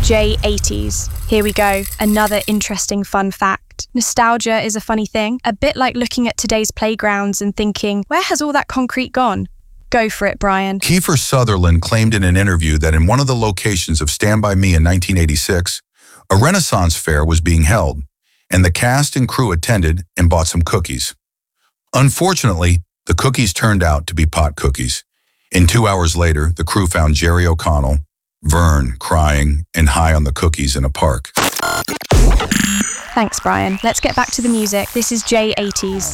J80s. Here we go, another interesting fun fact. Nostalgia is a funny thing, a bit like looking at today's playgrounds and thinking, where has all that concrete gone? Go for it, Brian. Kiefer Sutherland claimed in an interview that in one of the locations of Stand By Me in 1986, a Renaissance fair was being held, and the cast and crew attended and bought some cookies. Unfortunately, the cookies turned out to be pot cookies. And 2 hours later, the crew found Jerry O'Connell, Vern, crying and high on the cookies in a park. Thanks, Brian. Let's get back to the music. This is J80s.